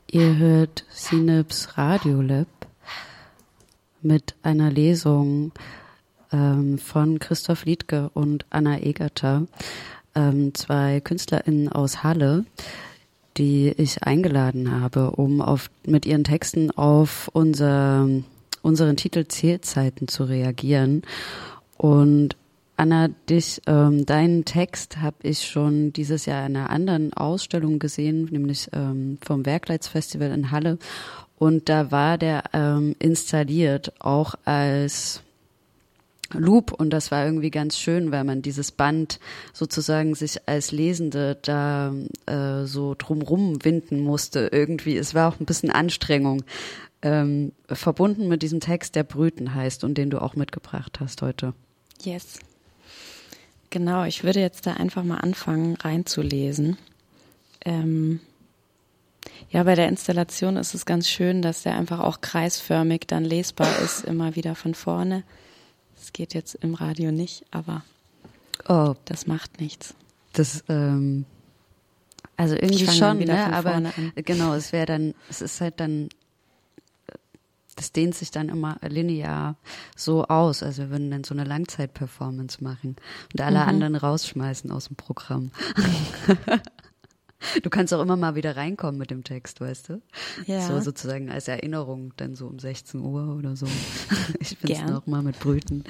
Ihr hört Synapse Radiolab mit einer Lesung von Christoph Liedtke und Anna Egerter, zwei KünstlerInnen aus Halle, die ich eingeladen habe, um mit ihren Texten auf unseren Titel Zählzeiten zu reagieren. Und Anna, deinen Text habe ich schon dieses Jahr in einer anderen Ausstellung gesehen, nämlich vom Werkleitsfestival in Halle. Und da war der installiert, auch als Loop. Und das war irgendwie ganz schön, weil man dieses Band sozusagen sich als Lesende da so drumrum winden musste. Irgendwie, es war auch ein bisschen Anstrengung. Verbunden mit diesem Text, der Brüten heißt und den du auch mitgebracht hast heute. Yes. Genau, ich würde jetzt da einfach mal anfangen reinzulesen. Ja, bei der Installation ist es ganz schön, dass der einfach auch kreisförmig dann lesbar ist, immer wieder von vorne. Das geht jetzt im Radio nicht, aber das macht nichts. Das, also irgendwie schon, ne? Aber genau, es ist halt dann, das dehnt sich dann immer linear so aus. Also wir würden dann so eine Langzeit-Performance machen und alle anderen rausschmeißen aus dem Programm. Du kannst auch immer mal wieder reinkommen mit dem Text, weißt du? Ja. So sozusagen als Erinnerung dann so um 16 Uhr oder so. Ich bin's noch mal mit Brüten.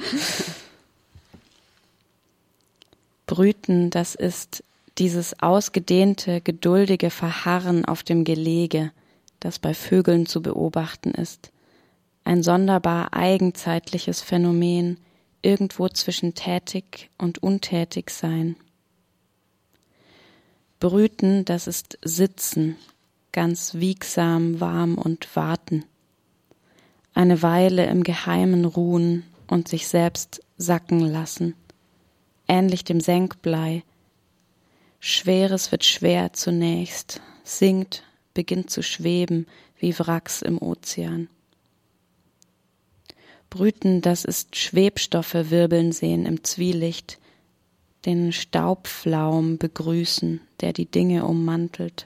Brüten, das ist dieses ausgedehnte, geduldige Verharren auf dem Gelege, das bei Vögeln zu beobachten ist. Ein sonderbar eigenzeitliches Phänomen, irgendwo zwischen tätig und untätig sein. Brüten, das ist Sitzen, ganz wiegsam, warm und warten. Eine Weile im Geheimen ruhen und sich selbst sacken lassen, ähnlich dem Senkblei. Schweres wird schwer zunächst, sinkt, beginnt zu schweben wie Wracks im Ozean. Brüten, das ist Schwebstoffe wirbeln sehen im Zwielicht, den Staubflaum begrüßen, der die Dinge ummantelt.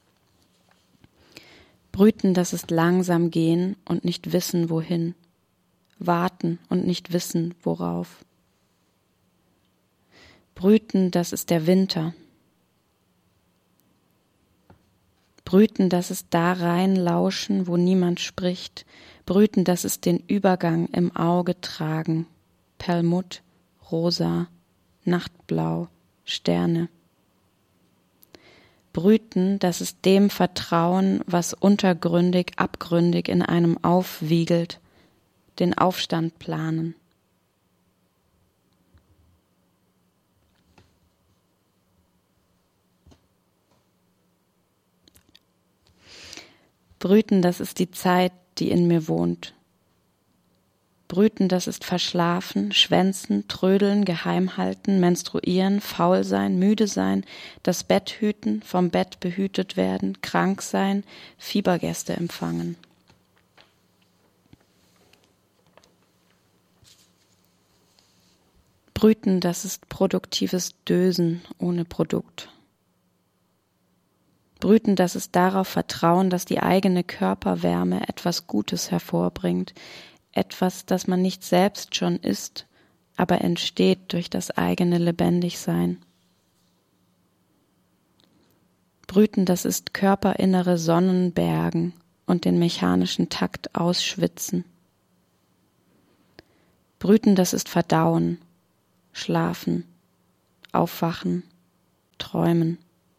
Brüten, das ist langsam gehen und nicht wissen, wohin. Warten und nicht wissen, worauf. Brüten, das ist der Winter. Brüten, das ist da rein lauschen, wo niemand spricht. Brüten, das ist den Übergang im Auge tragen. Perlmutt, rosa, Nachtblau, Sterne. Brüten, das ist dem Vertrauen, was untergründig, abgründig in einem aufwiegelt, den Aufstand planen. Brüten, das ist die Zeit, die in mir wohnt. Brüten, das ist verschlafen, schwänzen, trödeln, geheim halten, menstruieren, faul sein, müde sein, das Bett hüten, vom Bett behütet werden, krank sein, Fiebergäste empfangen. Brüten, das ist produktives Dösen ohne Produkt. Brüten, das ist darauf Vertrauen, dass die eigene Körperwärme etwas Gutes hervorbringt, etwas, das man nicht selbst schon ist, aber entsteht durch das eigene Lebendigsein. Brüten, das ist körperinnere Sonnenbergen und den mechanischen Takt ausschwitzen. Brüten, das ist Verdauen, Schlafen, Aufwachen, Träumen.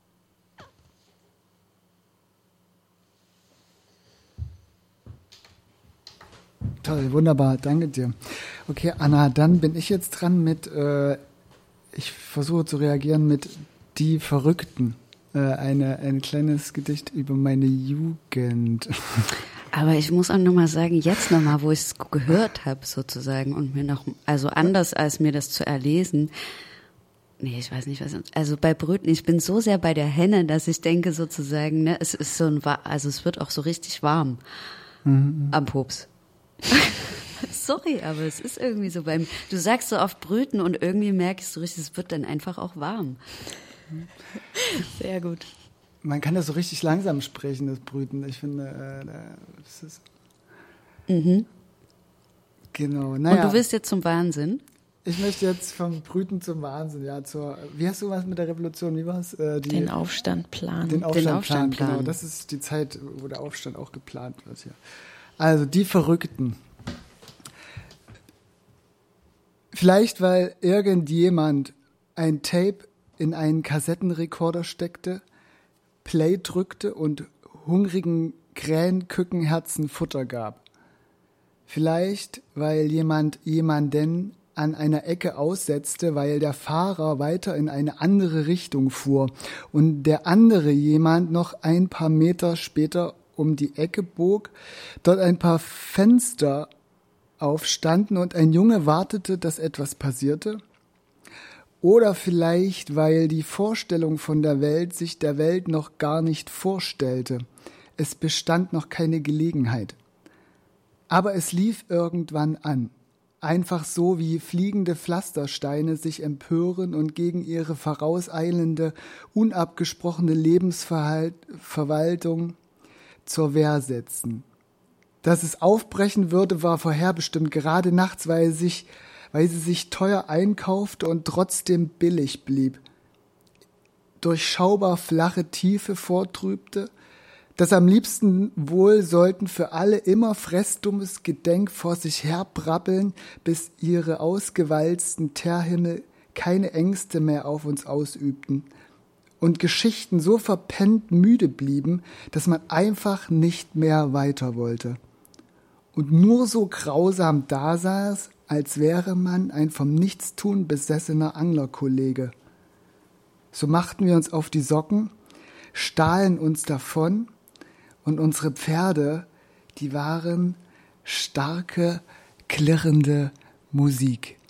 Toll, wunderbar, danke dir. Okay, Anna, dann bin ich jetzt dran mit, ich versuche zu reagieren mit Die Verrückten. Ein kleines Gedicht über meine Jugend. Aber ich muss auch nochmal sagen, jetzt nochmal, wo ich es gehört habe sozusagen und mir noch, also anders als mir das zu erlesen, nee, ich weiß nicht, was, also bei Brüten, ich bin so sehr bei der Henne, dass ich denke sozusagen, ne, es ist so also es wird auch so richtig warm am Pups. Sorry, aber es ist irgendwie so du sagst so oft Brüten und irgendwie merkst du richtig, es wird dann einfach auch warm. Sehr gut. man kann das so richtig langsam sprechen, das Brüten. Ich finde, das ist... Genau, naja. Und du willst jetzt zum Wahnsinn? Ich möchte jetzt vom Brüten zum Wahnsinn, ja, wie hast du was mit der Revolution, wie war's? Den Aufstand planen. Den Aufstand planen, genau. Das ist die Zeit, wo der Aufstand auch geplant wird hier. Also, die Verrückten. Vielleicht, weil irgendjemand ein Tape in einen Kassettenrekorder steckte, Play drückte und hungrigen Krähenkückenherzen Futter gab. Vielleicht, weil jemanden an einer Ecke aussetzte, weil der Fahrer weiter in eine andere Richtung fuhr und der andere jemand noch ein paar Meter später um die Ecke bog, dort ein paar Fenster aufstanden und ein Junge wartete, dass etwas passierte. Oder vielleicht, weil die Vorstellung von der Welt sich der Welt noch gar nicht vorstellte. Es bestand noch keine Gelegenheit. Aber es lief irgendwann an. Einfach so, wie fliegende Pflastersteine sich empören und gegen ihre vorauseilende, unabgesprochene Lebensverwaltung zur Wehr setzen. Dass es aufbrechen würde, war vorherbestimmt, gerade nachts, weil sie sich teuer einkaufte und trotzdem billig blieb. Durchschaubar flache Tiefe vortrübte, das am liebsten wohl sollten für alle immer fressdummes Gedenk vor sich herbrabbeln, bis ihre ausgewalzten Teerhimmel keine Ängste mehr auf uns ausübten und Geschichten so verpennt müde blieben, dass man einfach nicht mehr weiter wollte und nur so grausam dasaß, als wäre man ein vom Nichtstun besessener Anglerkollege. So machten wir uns auf die Socken, stahlen uns davon, und unsere Pferde, die waren starke, klirrende Musik.